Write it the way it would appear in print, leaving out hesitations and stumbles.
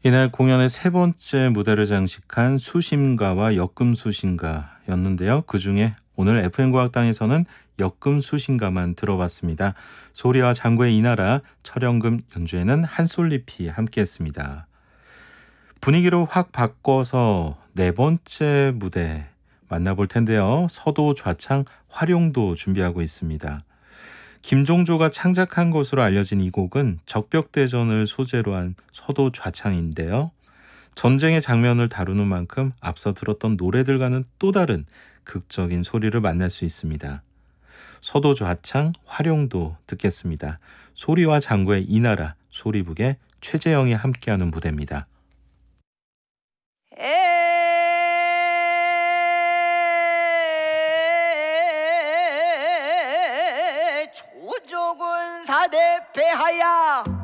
이날 공연의 세 번째 무대를 장식한 수심가와 역금수신가였는데요. 그중에 오늘 FM과학당에서는 역금수신가만 들어봤습니다. 소리와 장구의 이나라, 철영금 연주에는 한솔잎이 함께했습니다. 분위기를 확 바꿔서 네 번째 무대 만나볼 텐데요. 서도, 좌창, 활용도 준비하고 있습니다. 김종조가 창작한 것으로 알려진 이 곡은 적벽대전을 소재로 한 서도 좌창인데요. 전쟁의 장면을 다루는 만큼 앞서 들었던 노래들과는 또 다른 극적인 소리를 만날 수 있습니다. 서도 좌창, 활용도 듣겠습니다. 소리와 장구의 이나라, 소리북의 최재영이 함께하는 무대입니다. 조족은 사대패하야